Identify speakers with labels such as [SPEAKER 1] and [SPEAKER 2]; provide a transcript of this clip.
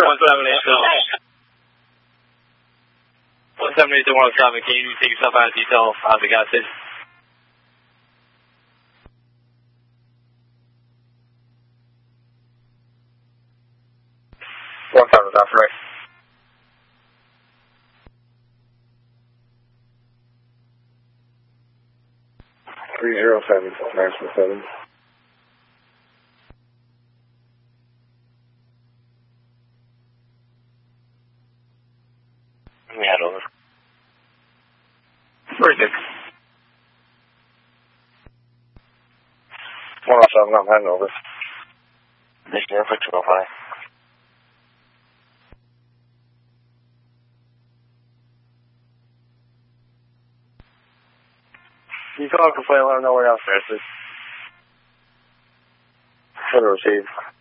[SPEAKER 1] 178 to 107, can you take yourself out of detail out of the gas station? One time is after right. 307, National 7. We had over. 46. 107, I'm heading over. Mission Air for 205. Can you call a complaint, let them know we're downstairs, please? Should have received.